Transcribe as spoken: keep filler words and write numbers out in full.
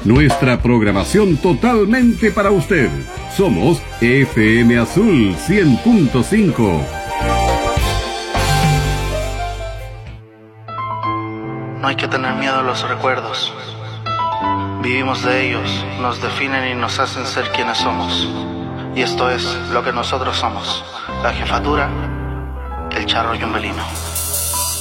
Nuestra programación totalmente para usted. Somos F M Azul cien punto cinco. No hay que tener miedo a los recuerdos. Vivimos de ellos, nos definen y nos hacen ser quienes somos. Y esto es lo que nosotros somos. La Jefatura, el Charro Yumbelino.